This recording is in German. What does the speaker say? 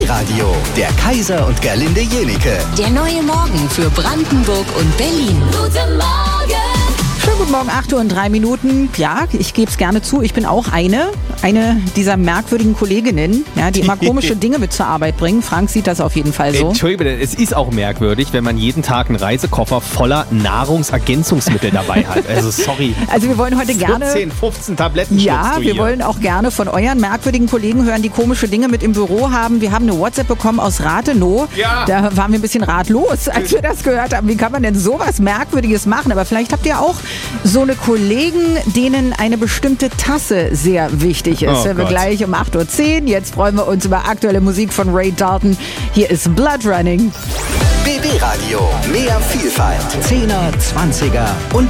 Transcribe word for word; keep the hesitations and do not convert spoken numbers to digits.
Radio, der Kaiser und Gerlinde Jenike. Der neue Morgen für Brandenburg und Berlin. Guten Morgen! Schönen guten Morgen, acht Uhr und drei Minuten. Ja, ich gebe es gerne zu, ich bin auch eine, eine dieser merkwürdigen Kolleginnen, ja, die immer komische Dinge mit zur Arbeit bringen. Frank sieht das auf jeden Fall so. Entschuldige bitte, es ist auch merkwürdig, wenn man jeden Tag einen Reisekoffer voller Nahrungsergänzungsmittel dabei hat. Also sorry. Also wir wollen heute gerne... vierzehn, fünfzehn Tabletten Ja, schluckst du wir hier. wollen auch gerne von euren merkwürdigen Kollegen hören, die komische Dinge mit im Büro haben. Wir haben eine WhatsApp bekommen aus Rathenow. Ja. Da waren wir ein bisschen ratlos, als wir das gehört haben. Wie kann man denn sowas Merkwürdiges machen? Aber vielleicht habt ihr auch so eine Kollegen, denen eine bestimmte Tasse sehr wichtig ist. Oh Hören wir Gott. gleich um acht Uhr zehn. Jetzt freuen wir uns über aktuelle Musik von Ray Dalton. Hier ist Blood Running. B B Radio, mehr Vielfalt. Zehner, Zwanziger und